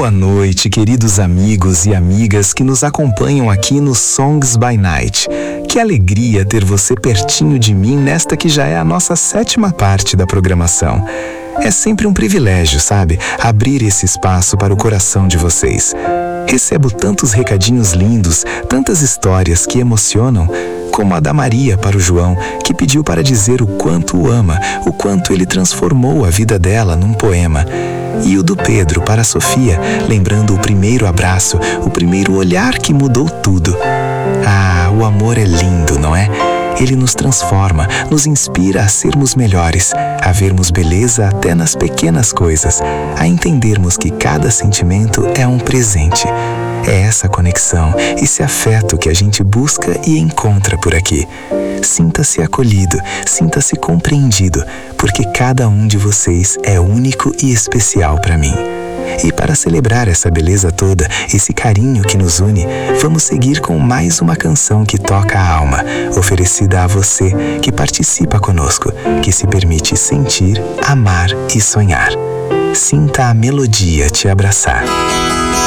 Boa noite, queridos amigos e amigas que nos acompanham aqui no Songs by Night. Que alegria ter você pertinho de mim nesta que já é a nossa 7ª parte da programação. É sempre um privilégio, sabe, abrir esse espaço para o coração de vocês. Recebo tantos recadinhos lindos, tantas histórias que emocionam, como a da Maria para o João, que pediu para dizer o quanto o ama, o quanto ele transformou a vida dela num poema. E o do Pedro para a Sofia, lembrando o primeiro abraço, o primeiro olhar que mudou tudo. Ah, o amor é lindo, não é? Ele nos transforma, nos inspira a sermos melhores, a vermos beleza até nas pequenas coisas, a entendermos que cada sentimento é um presente. É essa conexão, esse afeto que a gente busca e encontra por aqui. Sinta-se acolhido, sinta-se compreendido, porque cada um de vocês é único e especial para mim. E para celebrar essa beleza toda, esse carinho que nos une, vamos seguir com mais uma canção que toca a alma, oferecida a você que participa conosco, que se permite sentir, amar e sonhar. Sinta a melodia te abraçar.